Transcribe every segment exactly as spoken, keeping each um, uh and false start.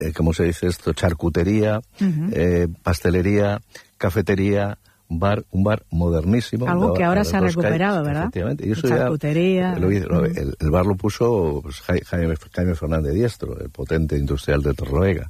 eh, ¿cómo se dice esto? Charcutería, uh-huh. eh, pastelería, cafetería, bar, un bar modernísimo. Algo que ahora se ha recuperado, calles, ¿verdad? Efectivamente. Y eso charcutería. Ya, lo, lo, el, el bar lo puso pues, Jaime, Jaime Fernández Diestro, el potente industrial de Torrelavega.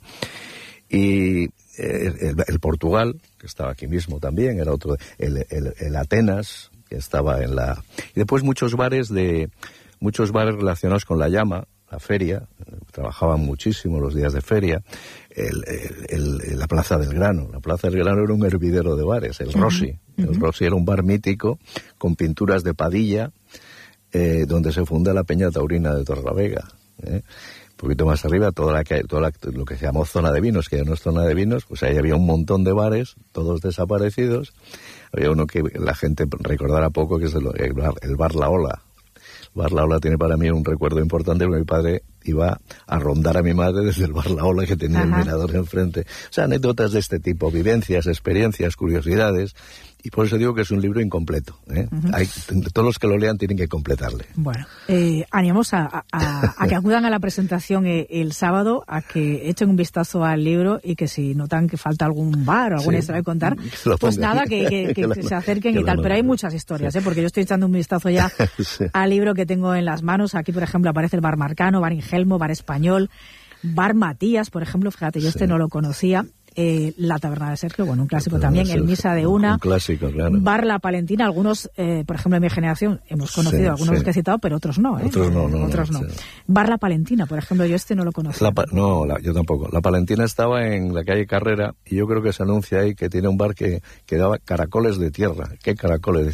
Y el, el, el Portugal, que estaba aquí mismo también, era otro, el, el, el Atenas, que estaba en la... Y después muchos bares de muchos bares relacionados con la llama, la feria, trabajaban muchísimo los días de feria, el, el, el, la Plaza del Grano. La Plaza del Grano era un hervidero de bares, el Rossi. Uh-huh. El Rossi era un bar mítico con pinturas de Padilla, eh, donde se funda la Peña Taurina de Torrelavega, ¿eh? Un poquito más arriba, toda la que toda la, lo que se llamó zona de vinos, que ya no es zona de vinos, pues ahí había un montón de bares, todos desaparecidos. Había uno que la gente recordará poco, que es el, el, bar, el bar La Ola. El bar La Ola tiene para mí un recuerdo importante, porque mi padre iba a rondar a mi madre desde el bar La Ola, que tenía Ajá. el mirador enfrente. O sea, anécdotas de este tipo, vivencias, experiencias, curiosidades. Y por eso digo que es un libro incompleto, ¿eh? Uh-huh. Hay, todos los que lo lean tienen que completarle. Bueno, eh, animamos a, a, a que acudan a la presentación el, el sábado, a que echen un vistazo al libro y que si notan que falta algún bar o alguna sí, historia de contar, pues nada, que, que, que, que, que se acerquen que y tal. Pero hay muchas historias, sí. ¿eh? Porque yo estoy echando un vistazo ya sí. al libro que tengo en las manos. Aquí, por ejemplo, aparece el Bar Marcano, Bar Ingelmo, Bar Español, Bar Matías, por ejemplo, fíjate, yo sí. este no lo conocía. Eh, la Taberna de Sergio, bueno, un clásico también, el Misa de Una, un clásico, claro. Bar La Palentina, algunos, eh, por ejemplo, en mi generación hemos conocido sí, algunos sí. que he citado, pero otros no, ¿eh? Otros no, no. Otros no. no sí. Bar La Palentina, por ejemplo, yo este no lo conocía. La pa- no, la, yo tampoco. La Palentina estaba en la calle Carrera y yo creo que se anuncia ahí que tiene un bar que, que daba caracoles de tierra. ¿Qué caracoles?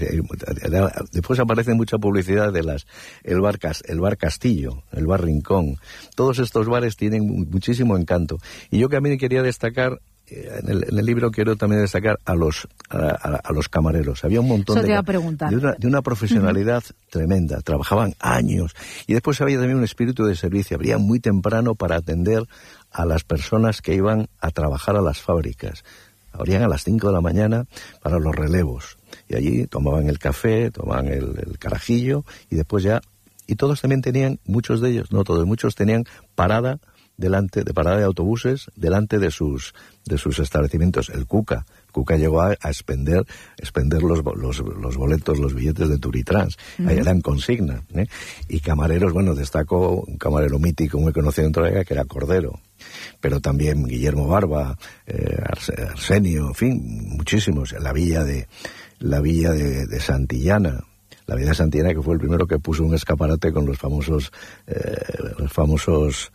Después aparece mucha publicidad de las, el bar, el bar Castillo, el bar Rincón. Todos estos bares tienen muchísimo encanto. Y yo que a mí quería destacar, En el, en el libro quiero también destacar a los a, a, a los camareros. Había un montón Eso te de, iba a preguntar. de, una, de una profesionalidad uh-huh. tremenda. Trabajaban años. Y después había también un espíritu de servicio. Abrían muy temprano para atender a las personas que iban a trabajar a las fábricas. Abrían a las cinco de la mañana para los relevos. Y allí tomaban el café, tomaban el, el carajillo y después ya... Y todos también tenían, muchos de ellos, no todos, muchos tenían parada delante de parada de autobuses delante de sus de sus establecimientos. El Cuca, el Cuca llegó a, a expender expender los, los los boletos, los billetes de Turitrans, uh-huh. ahí eran consigna, ¿eh? Y camareros, bueno, destacó un camarero mítico muy conocido en Torrelavega que era Cordero, pero también Guillermo Barba, eh, Arsenio, en fin, muchísimos. La villa de la villa de, de Santillana. La Villa de Santillana, que fue el primero que puso un escaparate con los famosos eh, los famosos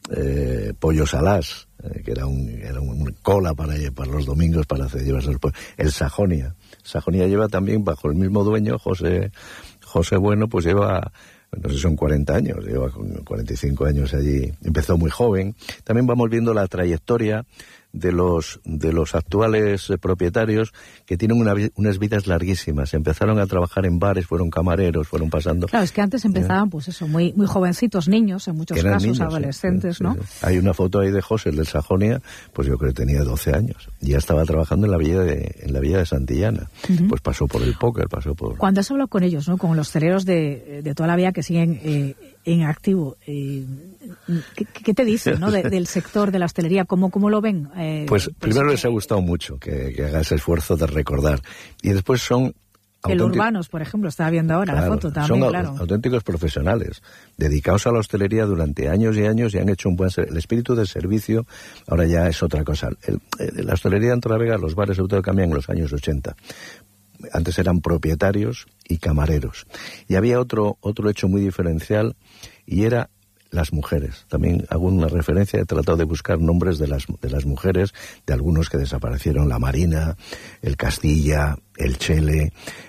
Eh, pollos alás, eh, que era un, era un cola para, para los domingos para hacer llevarse los pollos. El Sajonia. Sajonia lleva también, bajo el mismo dueño, José José Bueno, pues lleva, no sé si son cuarenta años, lleva cuarenta y cinco años allí. Empezó muy joven. También vamos viendo la trayectoria de los de los actuales eh, propietarios, que tienen una, unas vidas larguísimas. Empezaron a trabajar en bares, fueron camareros, fueron pasando... Claro, es que antes empezaban, pues eso, muy muy jovencitos, niños, en muchos casos, niños, adolescentes, sí, ¿no? Sí, sí. Hay una foto ahí de José, el del Sajonia, pues yo creo que tenía doce años. Ya estaba trabajando en la villa de, en la villa de Santillana. Uh-huh. Pues pasó por el póker, pasó por... Cuando has hablado con ellos, ¿no? Con los hosteleros de, de toda la vida que siguen eh, en activo, eh, ¿qué, ¿qué te dicen, no? De, del sector de la hostelería, ¿cómo, cómo lo ven? Eh, pues primero les ha gustado mucho que, que haga ese esfuerzo de recordar. Y después son... El Urbanos, por ejemplo, estaba viendo ahora claro, la foto también, son claro. auténticos profesionales, dedicados a la hostelería durante años y años y han hecho un buen... El espíritu de servicio ahora ya es otra cosa. El, el, la hostelería en Torrelavega, los bares sobre todo cambian en los años ochenta. Antes eran propietarios y camareros. Y había otro otro hecho muy diferencial y era las mujeres. También hago una referencia, he tratado de buscar nombres de las de las mujeres, de algunos que desaparecieron, la Marina, el Castilla, el Chele,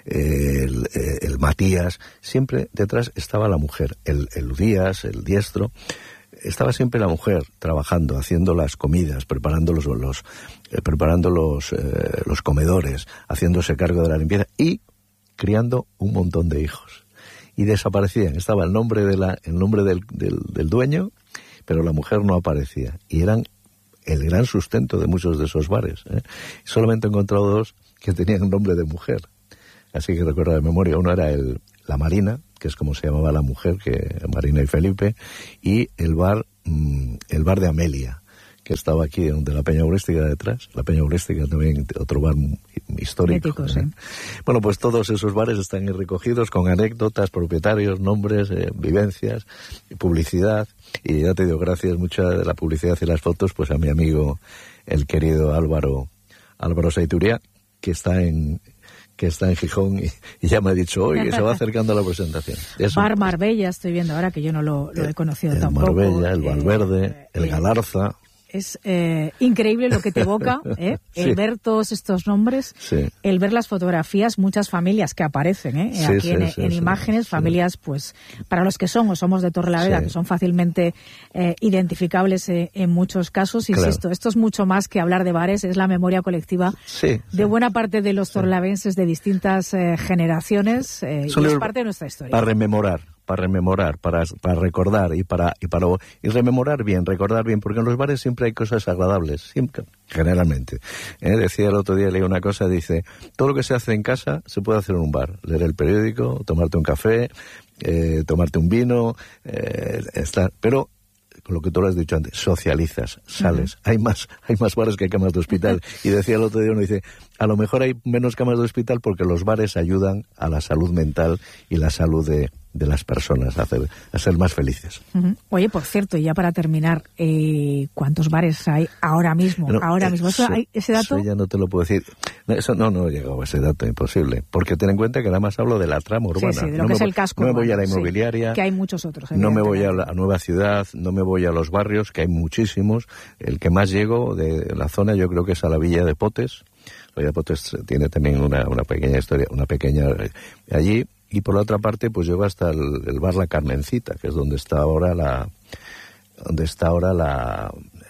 el, el Matías. Siempre detrás estaba la mujer, el, el Díaz, el Diestro. Estaba siempre la mujer trabajando, haciendo las comidas, preparando los, los eh, preparando los, eh, los comedores, haciéndose cargo de la limpieza y criando un montón de hijos. Y desaparecían. Estaba el nombre de la, el nombre del, del, del dueño, pero la mujer no aparecía. Y eran el gran sustento de muchos de esos bares, ¿eh? Solamente he encontrado dos que tenían el nombre de mujer. Así que recuerdo de memoria. Uno era el, la Marina, que es como se llamaba la mujer, que Marina y Felipe, y el bar, mmm, el bar de Amelia, que estaba aquí, de la Peña Aurística detrás. La Peña Aurística también, otro bar histórico. Mítico, sí. Bueno, pues todos esos bares están recogidos con anécdotas, propietarios, nombres, eh, vivencias, publicidad. Y ya te digo, gracias mucha de la publicidad y las fotos, pues a mi amigo, el querido Álvaro, Álvaro Saituría, que está en... que está en Gijón y, y ya me ha dicho hoy que se va acercando a la presentación. Eso. Bar Marbella, estoy viendo ahora, que yo no lo, lo he conocido el tampoco. Marbella, el Valverde, eh, el Galarza. Es eh, increíble lo que te evoca, ¿eh? El sí. ver todos estos nombres, sí. el ver las fotografías, muchas familias que aparecen, ¿eh? Sí, aquí sí, en, sí, en sí, imágenes, sí. familias, pues, para los que son o somos de Torrelavega, sí. que son fácilmente eh, identificables eh, en muchos casos. Claro. Insisto, esto es mucho más que hablar de bares, es la memoria colectiva sí, de sí. buena parte de los torrelavenses de distintas eh, generaciones eh, y es parte de nuestra historia. Para rememorar. para rememorar, para, para recordar y para y para y rememorar bien, recordar bien, porque en los bares siempre hay cosas agradables, siempre, generalmente. ¿Eh? Decía el otro día, leí una cosa, dice, todo lo que se hace en casa se puede hacer en un bar, leer el periódico, tomarte un café, eh, tomarte un vino, eh, estar, pero con lo que tú lo has dicho antes, socializas, sales, uh-huh. hay más hay más bares que camas de hospital. Y decía el otro día uno, dice, a lo mejor hay menos camas de hospital porque los bares ayudan a la salud mental y la salud de de las personas, a, hacer, a ser más felices. Uh-huh. Oye, por cierto, y ya para terminar, eh, ¿cuántos bares hay ahora mismo? No, ahora eh, mismo, ¿Eso, hay ¿ese dato? Eso ya no te lo puedo decir. No, eso no, no he llegado a ese dato, imposible. Porque ten en cuenta que nada más hablo de la trama urbana. Sí, sí, de lo no que me, es el casco No me voy urbano, a la inmobiliaria. Sí, que hay muchos otros. No me voy a la a Nueva Ciudad, no me voy a los barrios, que hay muchísimos. El que más llego de la zona yo creo que es a la Villa de Potes. La Villa de Potes tiene también una, una pequeña historia, una pequeña... allí. Y por la otra parte, pues llego hasta el, el bar La Carmencita, que es donde está ahora la, donde está ahora la,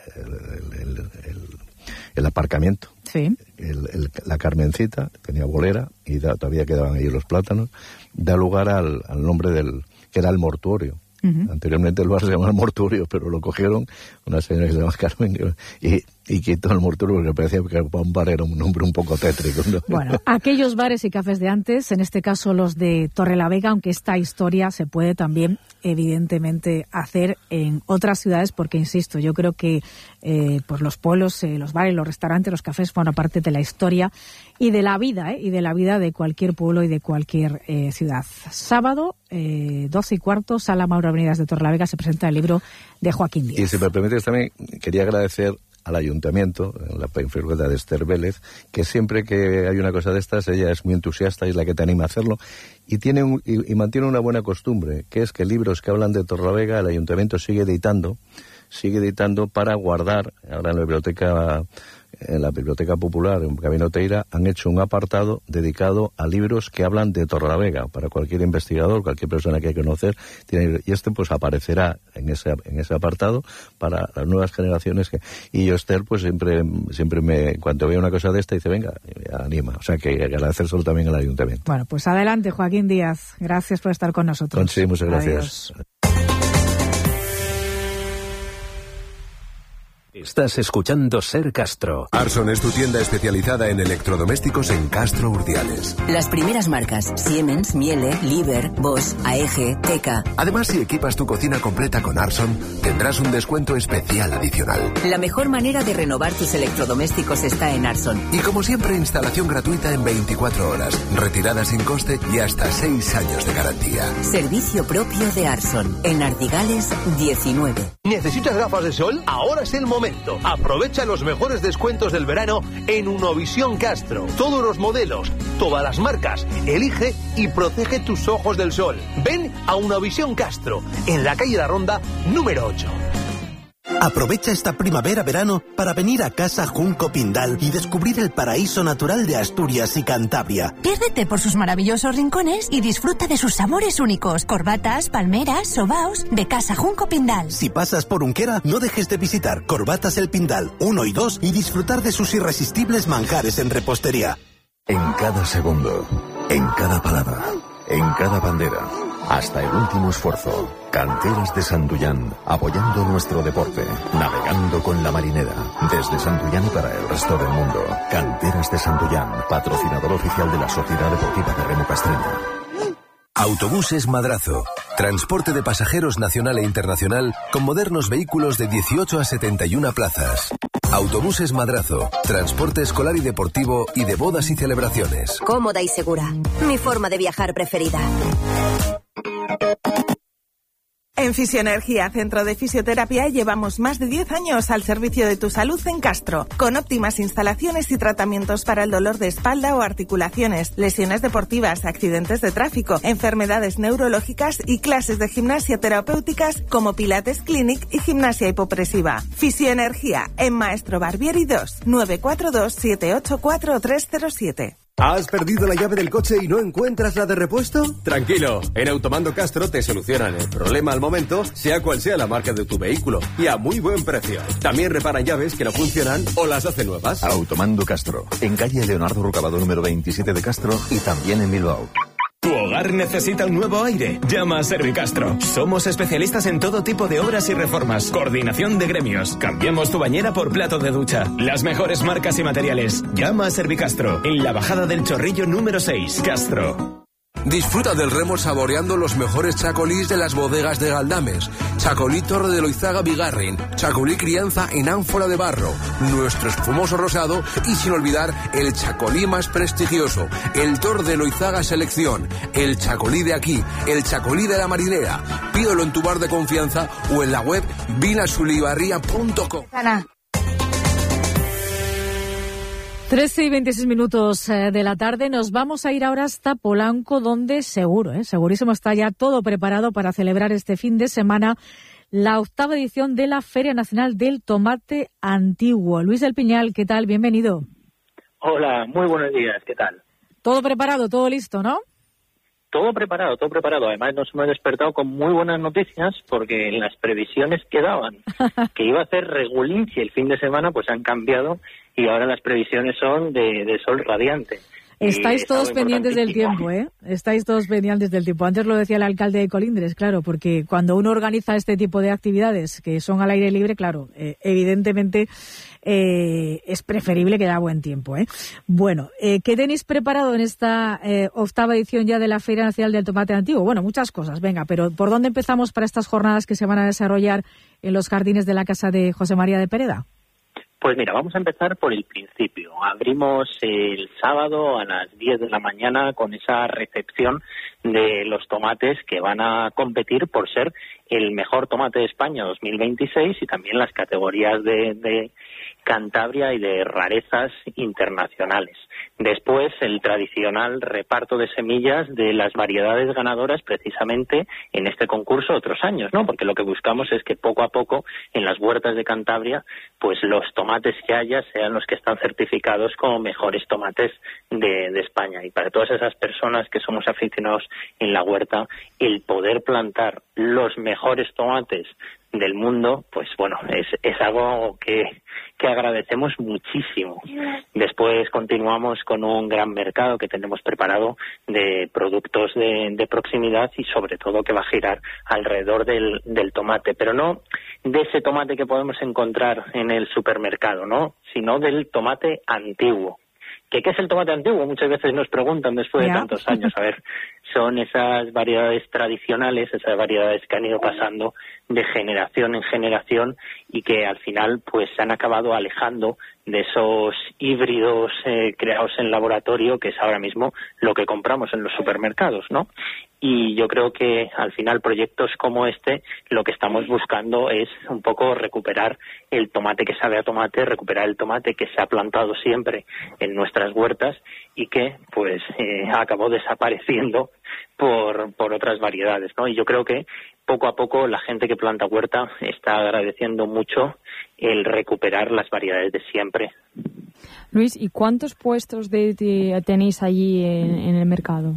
el, el, el, el aparcamiento. Sí. El, el, la Carmencita tenía bolera y da, todavía quedaban ahí los plátanos. Da lugar al, al nombre del, que era el mortuorio. Uh-huh. Anteriormente el bar se llamaba el mortuorio, pero lo cogieron una señora que se llama Carmen y, y quitó el mortuorio porque parecía que un bar era un nombre un poco tétrico, ¿no? Bueno, aquellos bares y cafés de antes, en este caso los de Torrelavega, aunque esta historia se puede también evidentemente hacer en otras ciudades, porque insisto, yo creo que eh, pues los pueblos, eh, los bares, los restaurantes, los cafés forman parte de la historia y de la vida, ¿eh? y de la vida de cualquier pueblo y de cualquier eh, ciudad. Sábado, eh, doce y cuarto, Sala Mauro Avenidas de Torrelavega, se presenta el libro de Joaquín Díaz. Y si me permites también, quería agradecer al ayuntamiento, la figura de Esther Vélez, que siempre que hay una cosa de estas, ella es muy entusiasta y es la que te anima a hacerlo, y tiene un, y, y mantiene una buena costumbre, que es que libros que hablan de Torrelavega, el ayuntamiento sigue editando, sigue editando para guardar. Ahora en la biblioteca, en la biblioteca popular, en Camino Teira, han hecho un apartado dedicado a libros que hablan de Torrelavega, para cualquier investigador, cualquier persona que hay que conocer, tiene, y este pues aparecerá en ese en ese apartado para las nuevas generaciones. Que, y yo, Esther, pues siempre siempre me, cuando veo una cosa de esta, dice, venga, anima. O sea, que agradecérselo también al ayuntamiento. Bueno, pues adelante, Joaquín Díaz. Gracias por estar con nosotros. Sí, muchas gracias. Adiós. Estás escuchando Ser Castro. Arson es tu tienda especializada en electrodomésticos en Castro Urdiales. Las primeras marcas: Siemens, Miele, Liebherr, Bosch, A E G, Teka. Además, si equipas tu cocina completa con Arson, tendrás un descuento especial adicional. La mejor manera de renovar tus electrodomésticos está en Arson. Y como siempre, instalación gratuita en veinticuatro horas, retirada sin coste y hasta seis años de garantía. Servicio propio de Arson, en Ardigales diecinueve. ¿Necesitas gafas de sol? Ahora es el momento. Aprovecha los mejores descuentos del verano en Unovisión Castro. Todos los modelos, todas las marcas. Elige y protege tus ojos del sol. Ven a Unovisión Castro, en la calle La Ronda, número ocho. Aprovecha esta primavera-verano para venir a Casa Junco Pindal y descubrir el paraíso natural de Asturias y Cantabria. Piérdete por sus maravillosos rincones y disfruta de sus sabores únicos. Corbatas, palmeras, sobaos, de Casa Junco Pindal. Si pasas por Unquera, no dejes de visitar Corbatas El Pindal uno y dos y disfrutar de sus irresistibles manjares en repostería. En cada segundo, en cada palabra, en cada bandera, hasta el último esfuerzo. Canteras de Santullán, apoyando nuestro deporte, navegando con la marinera, desde Santullán y para el resto del mundo. Canteras de Santullán, patrocinador oficial de la Sociedad Deportiva de Remo Castreña. Autobuses Madrazo. Transporte de pasajeros nacional e internacional con modernos vehículos de dieciocho a setenta y una plazas. Autobuses Madrazo. Transporte escolar y deportivo y de bodas y celebraciones. Cómoda y segura. Mi forma de viajar preferida. En Fisioenergía, Centro de Fisioterapia, llevamos más de diez años al servicio de tu salud en Castro, con óptimas instalaciones y tratamientos para el dolor de espalda o articulaciones, lesiones deportivas, accidentes de tráfico, enfermedades neurológicas y clases de gimnasia terapéuticas como Pilates Clinic y gimnasia hipopresiva. Fisioenergía, en Maestro Barbieri dos, nueve cuatro dos, siete ocho cuatro, tres cero siete. ¿Has perdido la llave del coche y no encuentras la de repuesto? Tranquilo, en Automando Castro te solucionan el problema al momento, sea cual sea la marca de tu vehículo, y a muy buen precio. También reparan llaves que no funcionan o las hacen nuevas. Automando Castro, en calle Leonardo Rucabado número veintisiete de Castro y también en Bilbao. ¿Tu hogar necesita un nuevo aire? Llama a Servicastro. Somos especialistas en todo tipo de obras y reformas. Coordinación de gremios. Cambiamos tu bañera por plato de ducha. Las mejores marcas y materiales. Llama a Servicastro. En la bajada del Chorrillo número seis. Castro. Disfruta del remo saboreando los mejores chacolís de las bodegas de Galdames. Chacolí Torre de Loizaga Bigarren, chacolí crianza en ánfora de barro, nuestro espumoso rosado y sin olvidar el chacolí más prestigioso, el Torre de Loizaga Selección, el chacolí de aquí, el chacolí de la marinera. Pídelo en tu bar de confianza o en la web vinasulibarría punto com. trece y veintiséis minutos de la tarde. Nos vamos a ir ahora hasta Polanco, donde seguro, ¿eh? segurísimo está ya todo preparado para celebrar este fin de semana la octava edición de la Feria Nacional del Tomate Antiguo. Luis del Piñal, ¿qué tal? Bienvenido. Hola, muy buenos días, ¿qué tal? Todo preparado, todo listo, ¿no? Todo preparado, todo preparado. Además nos hemos despertado con muy buenas noticias porque en las previsiones que daban que iba a hacer regulinchi el fin de semana, pues han cambiado y ahora las previsiones son de, de sol radiante. Estáis todos pendientes del tiempo, ¿eh? Estáis todos pendientes del tiempo. Antes lo decía el alcalde de Colindres, claro, porque cuando uno organiza este tipo de actividades que son al aire libre, claro, eh, evidentemente eh, es preferible que da buen tiempo, ¿eh? Bueno, eh, ¿qué tenéis preparado en esta eh, octava edición ya de la Feria Nacional del Tomate Antiguo? Bueno, muchas cosas, venga, pero ¿por dónde empezamos para estas jornadas que se van a desarrollar en los jardines de la casa de José María de Pereda? Pues mira, vamos a empezar por el principio. Abrimos el sábado a las diez de la mañana con esa recepción de los tomates que van a competir por ser el mejor tomate de España dos mil veintiséis y también las categorías de, de Cantabria y de rarezas internacionales. Después, el tradicional reparto de semillas de las variedades ganadoras precisamente en este concurso otros años, ¿no? Porque lo que buscamos es que poco a poco en las huertas de Cantabria, pues los tomates que haya sean los que están certificados como mejores tomates de, de España. Y para todas esas personas que somos aficionados en la huerta, el poder plantar los mejores tomates del mundo, pues bueno, es, es algo que, que agradecemos muchísimo. Después continuamos con un gran mercado que tenemos preparado de productos de, de proximidad y sobre todo que va a girar alrededor del, del tomate, pero no de ese tomate que podemos encontrar en el supermercado, ¿no? Sino del tomate antiguo. ¿Qué, ¿Qué es el tomate antiguo? Muchas veces nos preguntan después de tantos años. A ver, son esas variedades tradicionales, esas variedades que han ido pasando de generación en generación y que al final pues se han acabado alejando de esos híbridos eh, creados en laboratorio, que es ahora mismo lo que compramos en los supermercados, ¿no? Y yo creo que al final proyectos como este lo que estamos buscando es un poco recuperar el tomate que sabe a tomate, recuperar el tomate que se ha plantado siempre en nuestras huertas y que pues eh, acabó desapareciendo por, por otras variedades, ¿no? Y yo creo que poco a poco la gente que planta huerta está agradeciendo mucho el recuperar las variedades de siempre. Luis, ¿y cuántos puestos de, de, tenéis allí en, en el mercado?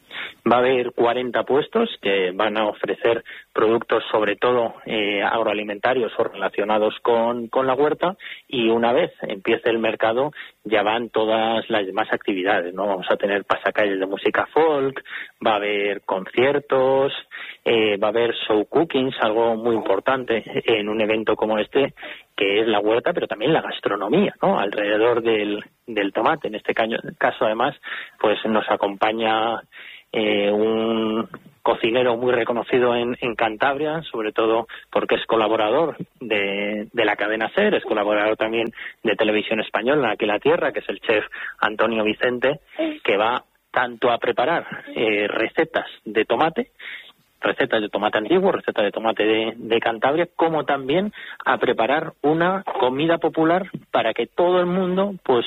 Va a haber cuarenta puestos que van a ofrecer productos sobre todo eh, agroalimentarios o relacionados con, con la huerta, y una vez empiece el mercado ya van todas las demás actividades, ¿no? Vamos a tener pasacalles de música folk, va a haber conciertos, eh, va a haber show cookings, algo muy importante en un evento como este, que es la huerta, pero también la gastronomía, ¿no? Alrededor del, del tomate. En este caso, además, pues nos acompaña eh, un cocinero muy reconocido en, en Cantabria, sobre todo porque es colaborador de, de la cadena SER, es colaborador también de Televisión Española, Aquí la Tierra, que es el chef Antonio Vicente, que va tanto a preparar eh, recetas de tomate, recetas de tomate antiguo, recetas de tomate de, de Cantabria, como también a preparar una comida popular para que todo el mundo pues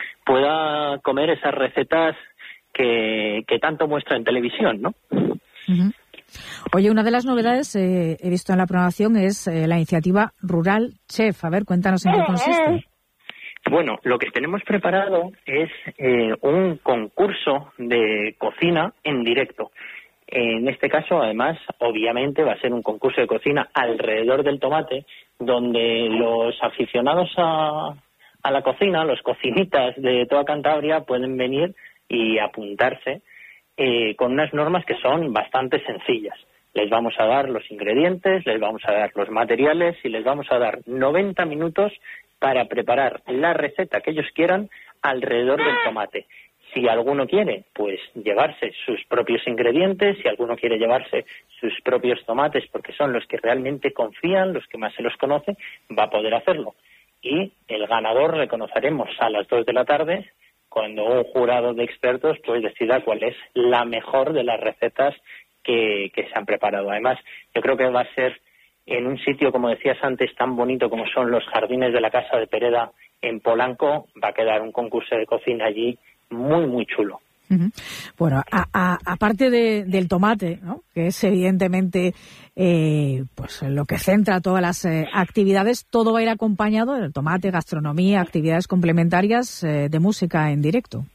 pueda comer esas recetas que, que tanto muestra en televisión, ¿no? Uh-huh. Oye, una de las novedades eh, he visto en la programación es eh, la iniciativa Rural Chef. A ver, cuéntanos en qué consiste. Bueno, lo que tenemos preparado es eh, un concurso de cocina en directo. En este caso, además, obviamente va a ser un concurso de cocina alrededor del tomate, donde los aficionados a, a la cocina, los cocinitas de toda Cantabria, pueden venir y apuntarse eh, con unas normas que son bastante sencillas. Les vamos a dar los ingredientes, les vamos a dar los materiales y les vamos a dar noventa minutos para preparar la receta que ellos quieran alrededor del tomate. Si alguno quiere, pues llevarse sus propios ingredientes, si alguno quiere llevarse sus propios tomates, porque son los que realmente confían, los que más se los conoce, va a poder hacerlo. Y el ganador reconoceremos a las dos de la tarde, cuando un jurado de expertos pues decida cuál es la mejor de las recetas que, que se han preparado. Además, yo creo que va a ser en un sitio, como decías antes, tan bonito como son los jardines de la Casa de Pereda en Polanco, va a quedar un concurso de cocina allí muy, muy chulo. Uh-huh. Bueno, a, a, aparte de, del tomate, ¿no?, que es evidentemente eh, pues lo que centra todas las eh, actividades, todo va a ir acompañado del tomate, gastronomía, actividades complementarias eh, de música en directo.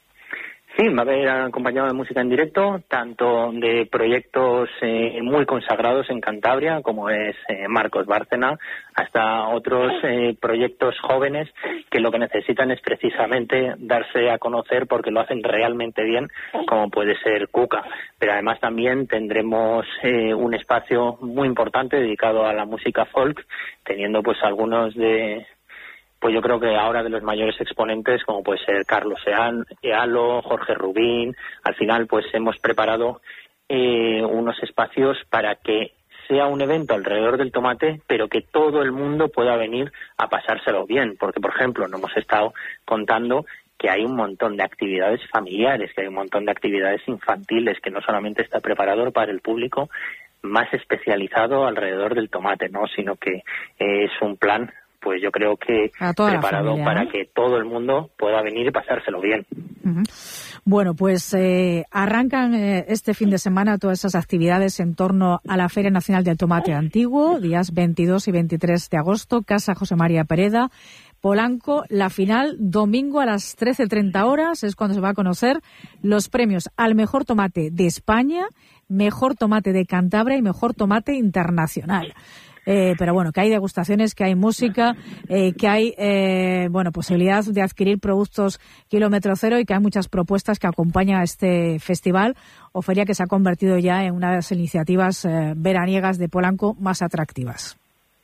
Sí, va a haber acompañado de música en directo, tanto de proyectos eh, muy consagrados en Cantabria, como es eh, Marcos Bárcena, hasta otros eh, proyectos jóvenes que lo que necesitan es precisamente darse a conocer porque lo hacen realmente bien, como puede ser Cuca. Pero además también tendremos eh, un espacio muy importante dedicado a la música folk, teniendo pues algunos de... pues yo creo que ahora de los mayores exponentes, como puede ser Carlos Ealo, Jorge Rubín. Al final pues hemos preparado eh, unos espacios para que sea un evento alrededor del tomate, pero que todo el mundo pueda venir a pasárselo bien, porque por ejemplo nos hemos estado contando que hay un montón de actividades familiares, que hay un montón de actividades infantiles, que no solamente está preparado para el público más especializado alrededor del tomate, no, sino que eh, es un plan, pues yo creo que preparado familia, para ¿no? que todo el mundo pueda venir y pasárselo bien. Uh-huh. Bueno, pues eh, arrancan eh, este fin de semana todas esas actividades en torno a la Feria Nacional del Tomate Antiguo, días veintidós y veintitrés de agosto, Casa José María Pereda, Polanco. La final, domingo a las trece treinta horas, es cuando se va a conocer los premios al mejor tomate de España, mejor tomate de Cantabria y mejor tomate internacional. Eh, pero bueno, que hay degustaciones, que hay música, eh, que hay eh, bueno posibilidad de adquirir productos kilómetro cero y que hay muchas propuestas que acompañan a este festival o feria que se ha convertido ya en una de las iniciativas eh, veraniegas de Polanco más atractivas.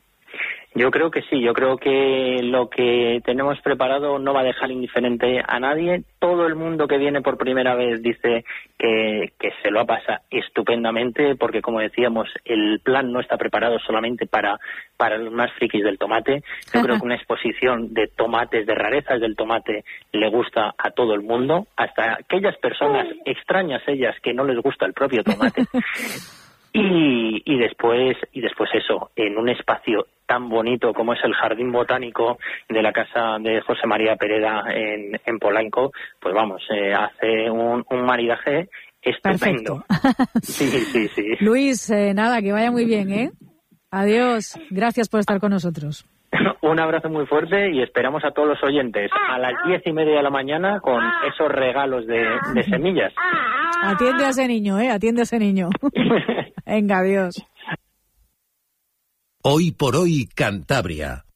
Yo creo que sí, yo creo que lo que tenemos preparado no va a dejar indiferente a nadie. Todo el mundo que viene por primera vez dice que, que se lo pasa estupendamente, porque como decíamos, el plan no está preparado solamente para, para los más frikis del tomate. Yo Ajá. creo que una exposición de tomates, de rarezas del tomate, le gusta a todo el mundo, hasta aquellas personas extrañas ellas que no les gusta el propio tomate. Y, y después y después eso, en un espacio tan bonito como es el Jardín Botánico de la Casa de José María Pereda en, en Polanco, pues vamos, eh, hace un, un maridaje estupendo. Sí, sí, sí. Luis, eh, nada, que vaya muy bien, ¿eh? Adiós, gracias por estar con nosotros. Un abrazo muy fuerte y esperamos a todos los oyentes a las diez y media de la mañana con esos regalos de, de semillas. Atiende a ese niño, ¿eh? Atiende a ese niño. Venga, adiós. Hoy por hoy, Cantabria.